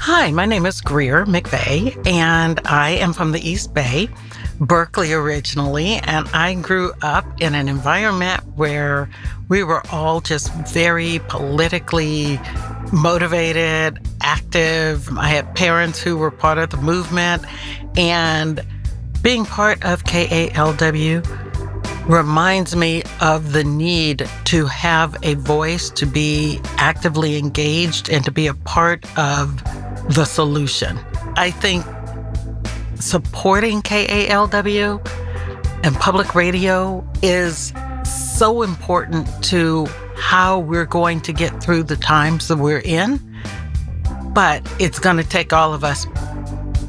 Hi, my name is Greer McVeigh, and I am from the East Bay, Berkeley originally, and I grew up in an environment where we were all just very politically motivated, active. I had parents who were part of the movement, and being part of KALW reminds me of the need to have a voice, to be actively engaged, and to be a part of the solution. I think supporting KALW and public radio is so important to how we're going to get through the times that we're in, but it's going to take all of us